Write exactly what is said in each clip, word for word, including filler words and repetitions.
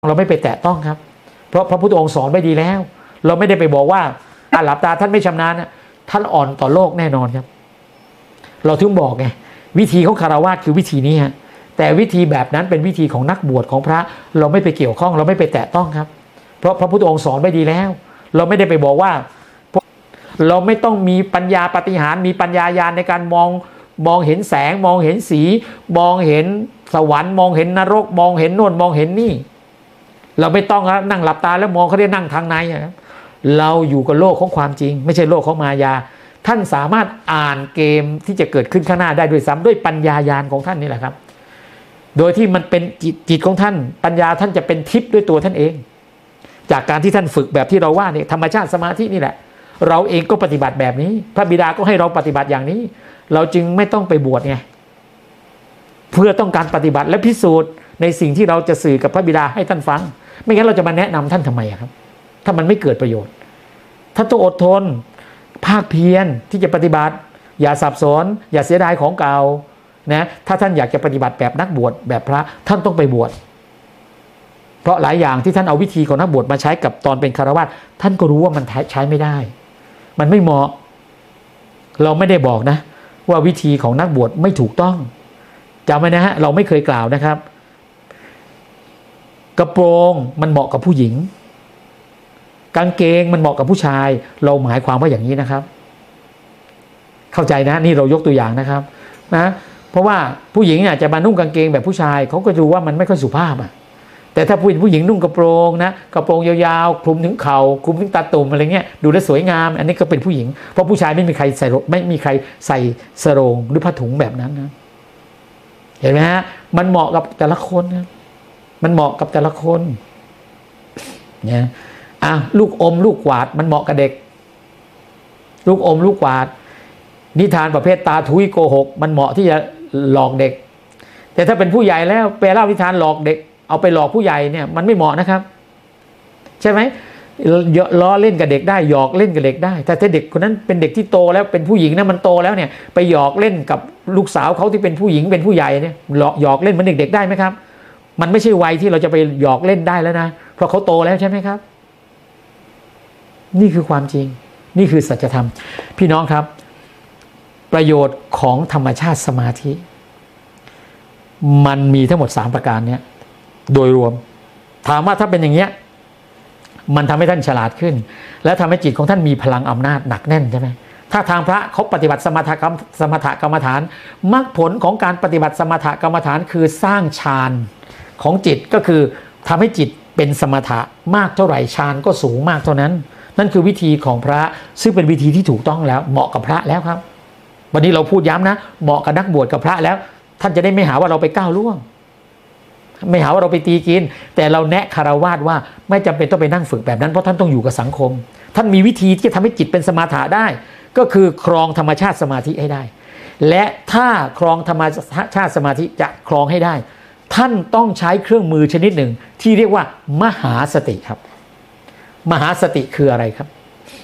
เราไม่ไปแตะต้องครับเพราะพระพุทธองค์สอนไว้ดีแล้วเราไม่ได้ไปบอกว่าหลับตาท่านไม่ชำนาญนะท่านอ่อนต่อโลกแน่นอนครับเราถึงบอกไงวิธีของคารวะคือวิธีนี้ฮะแต่วิธีแบบนั้นเป็นวิธีของนักบวชของพระเราไม่ไปเกี่ยวข้องเราไม่ไปแตะต้องครับเพราะพระพุทธองค์สอนไว้ดีแล้วเราไม่ได้ไปบอกว่าเราไม่ต้องมีปัญญาปาฏิหาริย์มีปัญญาญาณในการมองมองเห็นแสงมองเห็นสีมองเห็นสวรรค์มองเห็นนรกมองเห็นโน่นมองเห็นนี่เราไม่ต้องครับนั่งหลับตาแล้วมองเขาเรียกนั่งทางในครับเราอยู่กับโลกของความจริงไม่ใช่โลกของมายาท่านสามารถอ่านเกมที่จะเกิดขึ้นข้างหน้าได้ด้วยซ้ำด้วยปัญญาญาณของท่านนี่แหละครับโดยที่มันเป็นจิตจิตของท่านปัญญาท่านจะเป็นทิพย์ด้วยตัวท่านเองจากการที่ท่านฝึกแบบที่เราว่าเนี่ยธรรมชาติสมาธินี่แหละเราเองก็ปฏิบัติแบบนี้พระบิดาก็ให้เราปฏิบัติอย่างนี้เราจึงไม่ต้องไปบวชไงเพื่อต้องการปฏิบัติและพิสูจน์ในสิ่งที่เราจะสื่อกับพระบิดาให้ท่านฟังไม่งั้นเราจะมาแนะนำท่านทำไมครับถ้ามันไม่เกิดประโยชน์ท่านต้องอดทนภาคเพียรที่จะปฏิบัติอย่าสับสนอย่าเสียดายของเก่านะถ้าท่านอยากจะปฏิบัติแบบนักบวชแบบพระท่านต้องไปบวชเพราะหลายอย่างที่ท่านเอาวิธีของนักบวชมาใช้กับตอนเป็นคฤหัสถ์ท่านก็รู้ว่ามันใช้ไม่ได้มันไม่เหมาะเราไม่ได้บอกนะว่าวิธีของนักบวชไม่ถูกต้องจำไว้นะฮะเราไม่เคยกล่าวนะครับกระโปรงมันเหมาะกับผู้หญิงกางเกงมันเหมาะกับผู้ชายเราหมายความว่าอย่างนี้นะครับเข้าใจนะนี่เรายกตัวอย่างนะครับนะเพราะว่าผู้หญิงอาจจะมานุ่งกางเกงแบบผู้ชายเขาก็ดูว่ามันไม่ค่อยสุภาพอ่ะแต่ถ้าผู้หญิงผู้หญิงนุ่งกระโปรงนะกระโปรงยาวๆคลุมถึงเข่าคลุมถึงตาตุ่มอะไรเงี้ยดูแลสวยงามอันนี้ก็เป็นผู้หญิงเพราะผู้ชายไม่มีใครใส่ไม่มีใครใส่สโรงหรือผ้าถุงแบบนั้นนะเห็นไหมฮะมันเหมาะกับแต่ละคนนะมันเหมาะกับแต่ละคนเนี่ยอ่ะลูกอมลูกกวาดมันเหมาะกับเด็กลูกอมลูกกวาดนิทานประเภทตาทุยโกหกมันเหมาะที่จะหลอกเด็กแต่ถ้าเป็นผู้ใหญ่แล้วไปเล่านิทานหลอกเด็กเอาไปหลอกผู้ใหญ่เนี่ยมันไม่เหมาะนะครับใช่ไหมล้อเล่นกับเด็กได้หยอกเล่นกับเด็กได้แต่ถ้าเด็กคนนั้นเป็นเด็กที่โตแล้วเป็นผู้หญิงนะมันโตแล้วเนี่ยไปหยอกเล่นกับลูกสาวเขาที่เป็นผู้หญิงเป็นผู้ใหญ่เนี่ยหลอกหยอกเล่นเหมือนเด็กๆได้ไหมครับมันไม่ใช่วัยที่เราจะไปหยอกเล่นได้แล้วนะเพราะเขาโตแล้วใช่ไหมครับนี่คือความจริงนี่คือสัจธรรมพี่น้องครับประโยชน์ของธรรมชาติสมาธิมันมีทั้งหมดสามประการเนี้ยโดยรวมถามว่าถ้าเป็นอย่างเงี้ยมันทำให้ท่านฉลาดขึ้นและทำให้จิตของท่านมีพลังอำนาจหนักแน่นใช่ไหมถ้าทางพระเขาปฏิบัติสมถกรรมสมถกรรมฐานมรรคผลของการปฏิบัติสมถกรรมฐานคือสร้างฌานของจิตก็คือทำให้จิตเป็นสมถะมากเท่าไหร่ฌานก็สูงมากเท่านั้นนั่นคือวิธีของพระซึ่งเป็นวิธีที่ถูกต้องแล้วเหมาะกับพระแล้วครับวันนี้เราพูดย้ำนะเหมาะกับนักบวชกับพระแล้วท่านจะได้ไม่หาว่าเราไปก้าวล่วงไม่หาว่าเราไปตีกินแต่เราแนะคารวาสว่าไม่จำเป็นต้องไปนั่งฝึกแบบนั้นเพราะท่านต้องอยู่กับสังคมท่านมีวิธีที่จะทำให้จิตเป็นสมาธิได้ก็คือครองธรรมชาติสมาธิให้ได้และถ้าครองธรรมชาติสมาธิจะครองให้ได้ท่านต้องใช้เครื่องมือชนิดหนึ่งที่เรียกว่ามหาสติครับมหาสติคืออะไรครับ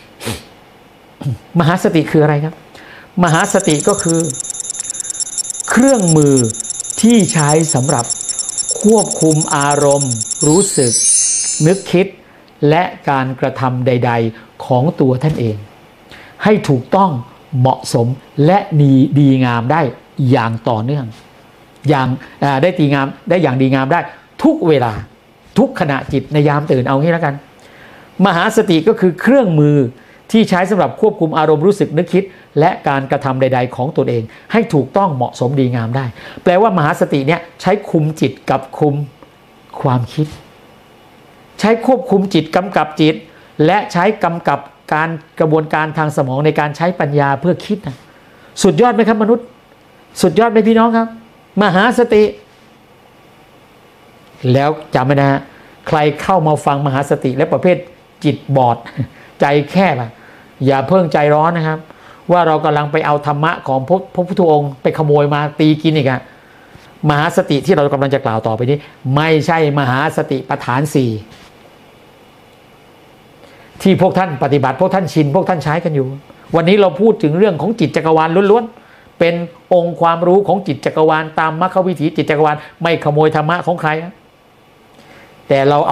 มหาสติคืออะไรครับมหาสติก็คือเครื่องมือที่ใช้สำหรับควบคุมอารมณ์รู้สึกนึกคิดและการกระทำใดๆของตัวท่านเองให้ถูกต้องเหมาะสมและดีดีงามได้อย่างต่อเนื่องอย่างได้ดีงามได้อย่างดีงามได้ทุกเวลาทุกขณะจิตในยามตื่นเอางี้แล้วกันมหาสติก็คือเครื่องมือที่ใช้สำหรับควบคุมอารมณ์รู้สึกนึกคิดและการกระทำใดๆของตนเองให้ถูกต้องเหมาะสมดีงามได้แปลว่ามหาสติเนี่ยใช้คุมจิตกับคุมความคิดใช้ควบคุมจิตกำกับจิตและใช้กำกับการกระบวนการทางสมองในการใช้ปัญญาเพื่อคิดนะสุดยอดไหมครับมนุษย์สุดยอดไหมพี่น้องครับมหาสติแล้วจำไว้นะฮะใครเข้ามาฟังมหาสติและประเภทจิตบอดใจแคบอย่าเพิ่งใจร้อนนะครับว่าเรากำลังไปเอาธรรมะของพระพระพุทธองค์ไปขโมยมาตีกินอีกอะมหาสติที่เรากำลังจะกล่าวต่อไปนี้ไม่ใช่มหาสติปัฏฐานสี่ที่พวกท่านปฏิบัติพวกท่านชินพวกท่านใช้กันอยู่วันนี้เราพูดถึงเรื่องของจิตจักรวาลล้วนๆเป็นองค์ความรู้ของจิตจักรวาลตามมรรควิถีจิตจักรวาลไม่ขโมยธรรมะของใครแต่เรา